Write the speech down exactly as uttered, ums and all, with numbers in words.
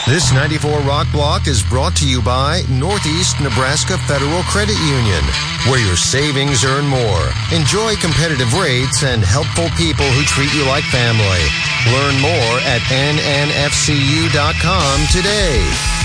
This ninety-four Rock Block is brought to you by Northeast Nebraska Federal Credit Union, where your savings earn more. Enjoy competitive rates and helpful people who treat you like family. Learn more at N N F C U dot com today.